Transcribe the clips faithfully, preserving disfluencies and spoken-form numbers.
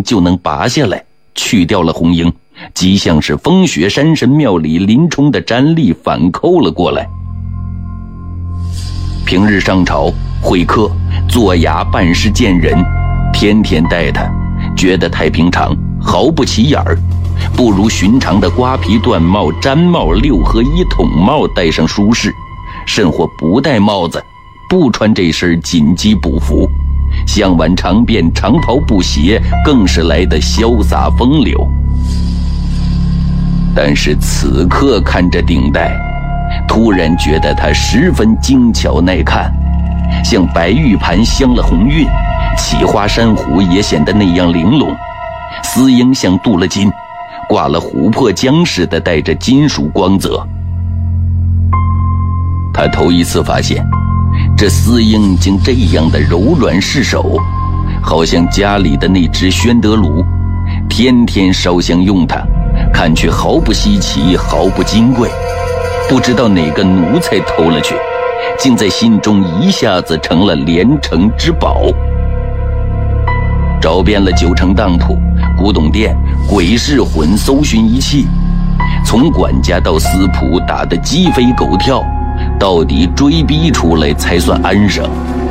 影就能拔下来，去掉了红缨，极像是风雪山神庙里林冲的战力反扣了过来。平日上朝会客做衙办事见人，天天待他，觉得太平常，毫不起眼儿，不如寻常的瓜皮缎帽、毡帽、六合一筒帽戴上舒适，甚或不戴帽子，不穿这身锦鸡补服，向晚长辫长袍布鞋，更是来得潇洒风流。但是此刻看着顶戴，突然觉得他十分精巧耐看，像白玉盘镶了红晕，起花珊瑚也显得那样玲珑，丝缨像镀了金，挂了琥珀浆似的带着金属光泽。他头一次发现这丝缨竟这样的柔软适手，好像家里的那只宣德炉，天天烧香用它，看去毫不稀奇，毫不金贵，不知道哪个奴才偷了去，竟在心中一下子成了连城之宝。找遍了九城当铺、古董店、鬼市混搜寻一气，从管家到司仆打得鸡飞狗跳，到底追逼出来才算安生。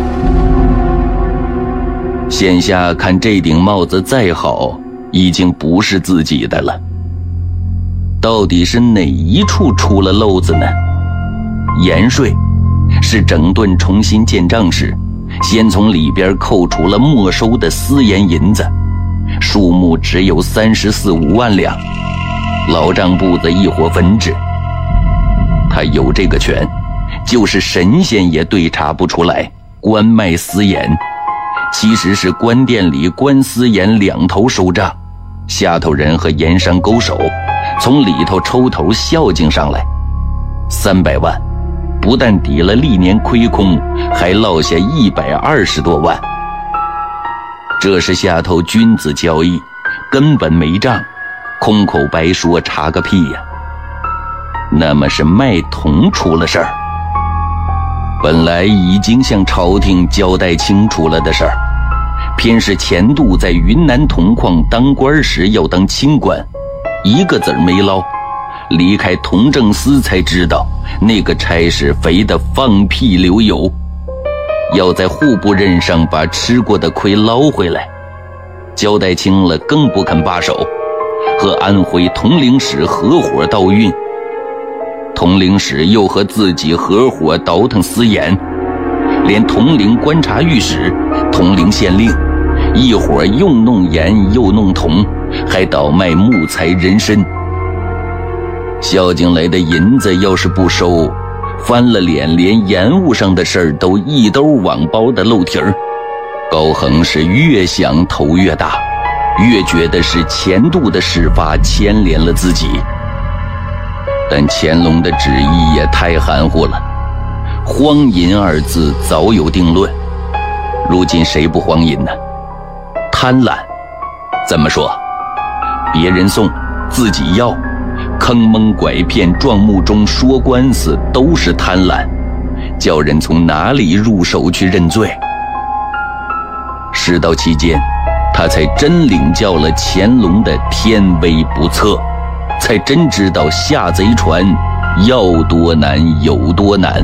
现下看这顶帽子再好，已经不是自己的了。到底是哪一处出了漏子呢？盐税是整顿重新建账时，先从里边扣除了没收的私盐银子，数目只有三十四五万两，老账簿子一伙分制。他有这个权，就是神仙也对查不出来官卖私盐，其实是官店里官私盐两头收账，下头人和盐商勾手，从里头抽头孝敬上来。三百万不但抵了历年亏空，还落下一百二十多万。这是下头君子交易，根本没账，空口白说查个屁呀！那么是卖铜出了事儿。本来已经向朝廷交代清楚了的事儿，偏是钱度在云南铜矿当官时要当清官，一个子儿没捞，离开铜政司才知道那个差事肥得放屁流油，要在户部任上把吃过的亏捞回来。交代清了更不肯罢手，和安徽铜陵使合伙盗运，铜陵使又和自己合伙倒腾私盐，连铜陵观察御史、铜陵县令一伙又弄盐又弄铜，还倒卖木材人参。孝敬来的银子要是不收，翻了脸连盐务上的事儿都一兜网包的漏题儿。高恒是越想头越大，越觉得是钱度的事发牵连了自己。但乾隆的旨意也太含糊了，荒淫二字早有定论，如今谁不荒淫呢？贪婪怎么说？别人送自己要，坑蒙拐骗撞木钟说官司都是贪婪，叫人从哪里入手去认罪？事到期间，他才真领教了乾隆的天威不测，才真知道下贼船要多难有多难。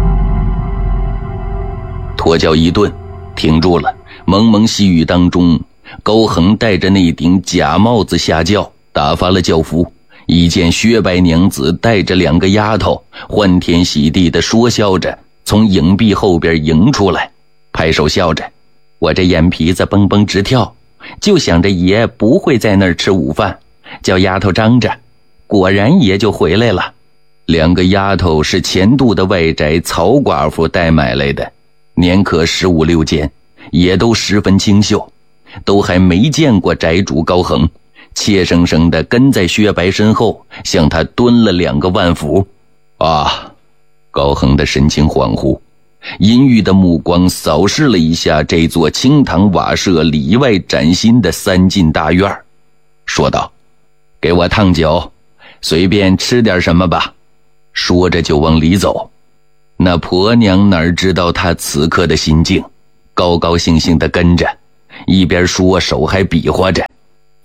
拖轿一顿停住了，蒙蒙细雨当中，高恒带着那顶假帽子下轿，打发了轿夫，一见薛白娘子带着两个丫头欢天喜地地说笑着从影壁后边迎出来，拍手笑着，我这眼皮子蹦蹦直跳，就想着爷不会在那儿吃午饭，叫丫头张着，果然爷就回来了。两个丫头是前度的外宅曹寡妇带买来的，年可十五六间，也都十分清秀，都还没见过宅主高恒，怯生生地跟在薛白身后，向他蹲了两个万福。啊！高恒的神情恍惚，阴郁的目光扫视了一下这座青堂瓦舍里外崭新的三进大院，说道：给我烫酒，随便吃点什么吧。说着就往里走。那婆娘哪知道他此刻的心境，高高兴兴地跟着，一边说手还比划着。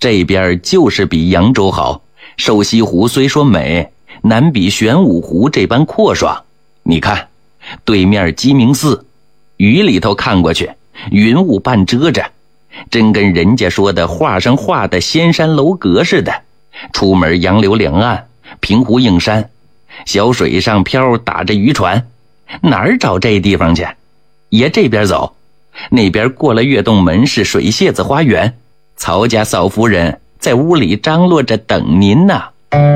这边就是比扬州好，瘦西湖虽说美，难比玄武湖这般阔爽。你看，对面鸡鸣寺，雨里头看过去，云雾半遮着，真跟人家说的画上画的仙山楼阁似的。出门杨柳两岸，平湖映山，小水上漂打着渔船，哪儿找这地方去？爷这边走，那边过了月洞门是水榭子花园，曹家嫂夫人在屋里张罗着等您呢。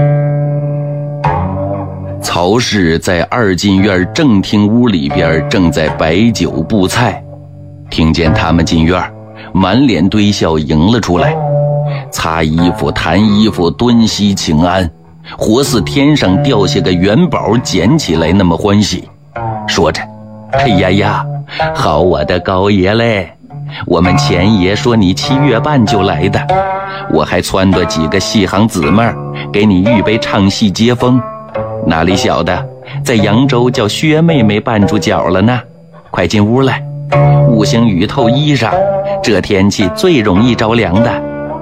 曹氏在二进院正厅屋里边正在摆酒布菜，听见他们进院，满脸堆笑迎了出来，擦衣服弹衣服敦膝请安，活似天上掉下个元宝捡起来那么欢喜，说着，哎呀呀，好我的高爷嘞，我们前爷说你七月半就来的，我还撺掇几个戏行姊妹给你预备唱戏接风，哪里晓得在扬州叫薛妹妹绊住脚了呢？快进屋来，五行雨透衣裳，这天气最容易着凉的。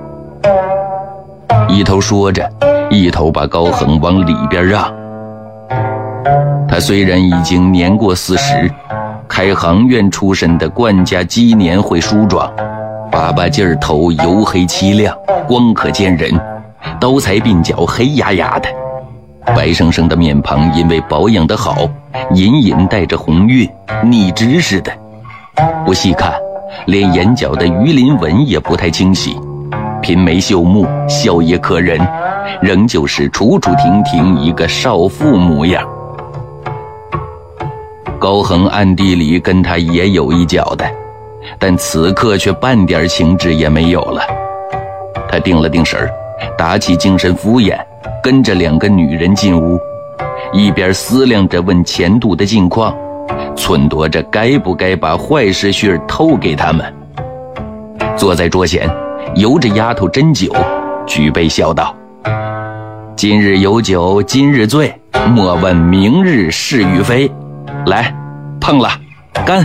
一头说着，一头把高恒往里边让。他虽然已经年过四十，开行院出身的冠家鸡年会梳妆，把把劲儿头黝黑凄亮，光可见人，刀裁鬓角黑压压的，白生生的面庞因为保养得好，隐隐带着红晕，腻脂似的。不细看，连眼角的鱼鳞纹也不太清晰，颦眉秀目，笑靥可人，仍旧是楚楚婷婷一个少妇模样。高恒暗地里跟他也有一脚的，但此刻却半点情致也没有了。他定了定神儿，打起精神敷衍，跟着两个女人进屋，一边思量着问前度的近况，忖度着该不该把坏事讯透给他们。坐在桌前，由着丫头斟酒，举杯笑道：今日有酒今日醉，莫问明日是与非。来，碰了，干！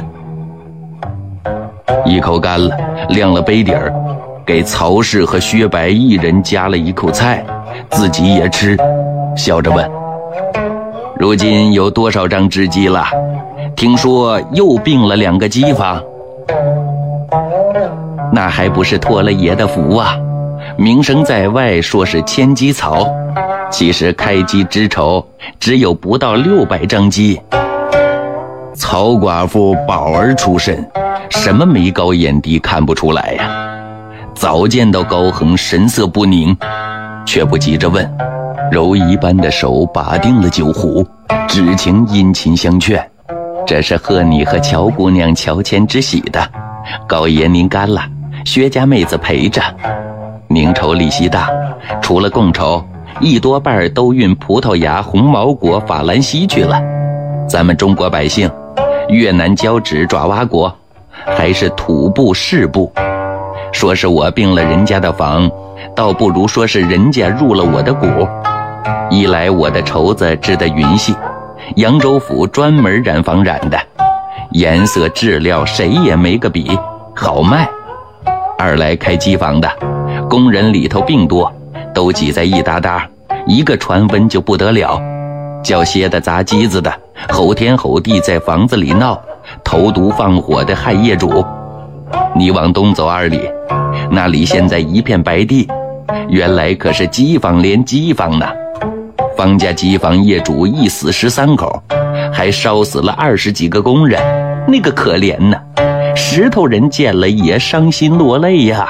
一口干了，亮了杯底儿，给曹氏和薛白一人夹了一口菜，自己也吃，笑着问：如今有多少张知鸡了？听说又病了两个鸡房。那还不是托了爷的福啊，名声在外说是千鸡槽，其实开鸡之丑只有不到六百张鸡。曹寡妇宝儿出身，什么眉高眼低看不出来呀？早见到高恒神色不宁，却不急着问，柔一般的手把定了酒壶，只情殷勤相劝：这是贺你和乔姑娘乔迁之喜的，高爷您干了，薛家妹子陪着，宁筹利息大，除了贡筹，一多半都运葡萄牙、红毛国、法兰西去了。咱们中国百姓，越南交趾爪哇国，还是土部市部。说是我并了人家的房，倒不如说是人家入了我的股。一来我的绸子织得匀细，扬州府专门染坊染的，颜色质料谁也没个比，好卖。二来开机房的工人里头病多，都挤在一搭搭，一个传闻就不得了，叫些的砸机子的，吼天吼地在房子里闹，投毒放火的害业主。你往东走二里，那里现在一片白地，原来可是机房连机房呢。方家机房业主一死十三口，还烧死了二十几个工人，那个可怜呢，石头人见了也伤心落泪呀。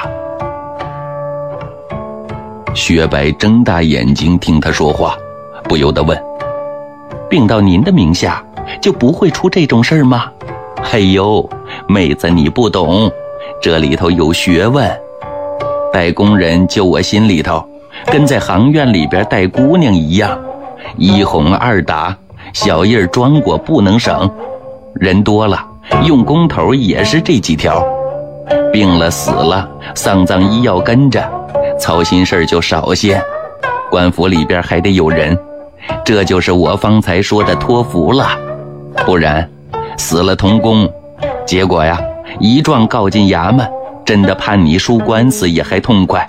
薛白睁大眼睛听他说话，不由得问：并到您的名下，就不会出这种事吗？嘿呦，妹子你不懂，这里头有学问。带工人就我心里头，跟在行院里边带姑娘一样，一哄二打，小印装过不能省。人多了，用工头也是这几条。病了死了，丧葬医药跟着，操心事就少些。官府里边还得有人，这就是我方才说的托福了。不然死了同工，结果呀，一状告进衙门，真的判你输官司也还痛快。